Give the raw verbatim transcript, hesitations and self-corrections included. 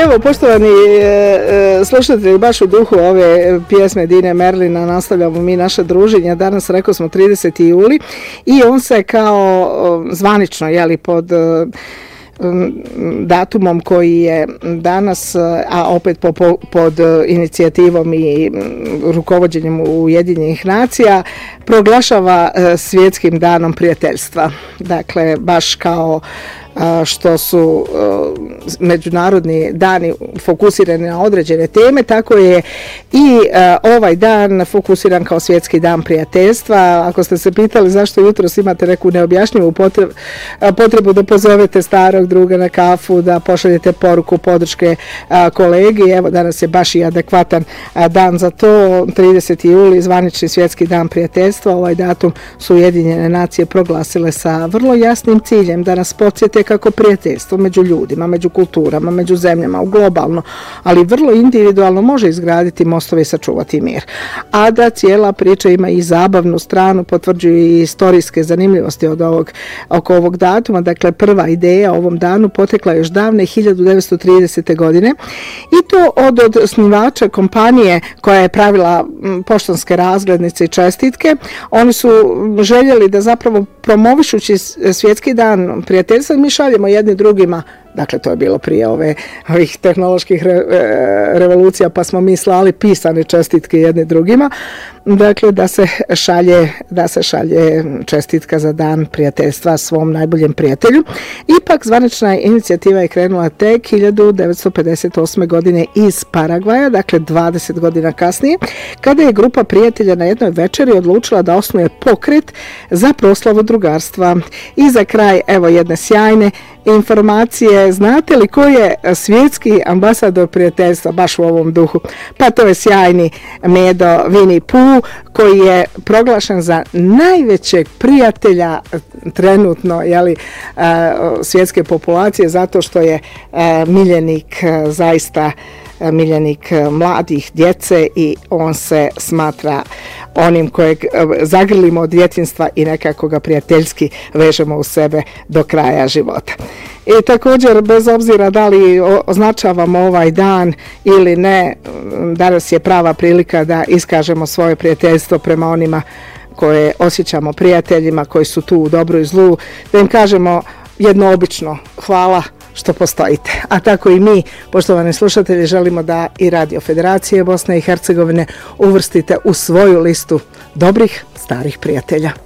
Evo, poštovani e, slušatelji, baš u duhu ove pjesme Dine Merlina nastavljamo mi naše druženje. Danas, rekao smo, trideseti juli i on se kao zvanično, jeli, pod datumom koji je danas, a opet po, po, pod inicijativom i rukovođenjem Ujedinjenih nacija, proglašava svjetskim danom prijateljstva. Dakle, baš kao što su međunarodni dani fokusirani na određene teme, tako je i ovaj dan fokusiran kao svjetski dan prijateljstva. Ako ste se pitali zašto jutros imate neku neobjašnjivu potrebu, potrebu da pozovete starog druga na kafu, da pošaljete poruku podrške kolegi, evo danas je baš i adekvatan dan za to, trideseti juli, zvanični svjetski dan prijateljstva. Ovaj datum su Ujedinjene nacije proglasile sa vrlo jasnim ciljem da nas podsjete kako prijateljstvo među ljudima, među kulturama, među zemljama, globalno, ali vrlo individualno može izgraditi mostove i sačuvati mir. A da cijela priča ima i zabavnu stranu, potvrđuju i istorijske zanimljivosti od ovog, oko ovog datuma. Dakle, prva ideja o ovom danu potekla još davne hiljadu devetsto tridesete. godine i to od, od osnivača kompanije koja je pravila poštanske razglednice i čestitke. Oni su željeli da zapravo promovišući svjetski dan prijateljstva, mi šaljemo jedni drugima, dakle to je bilo prije ove ovih tehnoloških re, revolucija, pa smo mi slali pisane čestitke jedni drugima, dakle da se šalje da se šalje čestitka za dan prijateljstva svom najboljem prijatelju. Ipak zvanična inicijativa je krenula tek hiljadu devetsto pedeset osme. godine iz Paragvaja, dakle dvadeset godina kasnije, kada je grupa prijatelja na jednoj večeri odlučila da osnuje pokret za proslavu drugarstva. I za kraj, evo jedne sjajne informacije. Znate li ko je svjetski ambasador prijateljstva baš u ovom duhu? Pa to je sjajni Medo Winnie Pooh, koji je proglašen za najvećeg prijatelja trenutno, jeli, svjetske populacije, zato što je miljenik, zaista miljenik mladih, djece, i on se smatra onim kojeg zagrlimo od djetinjstva i nekako ga prijateljski vežemo u sebe do kraja života. I također, bez obzira da li označavamo ovaj dan ili ne, danas je prava prilika da iskažemo svoje prijateljstvo prema onima koje osjećamo prijateljima, koji su tu u dobru i zlu, da im kažemo jedno obično hvala što postojite. A tako i mi, poštovani slušatelji, želimo da i Radio Federacije Bosne i Hercegovine uvrstite u svoju listu dobrih starih prijatelja.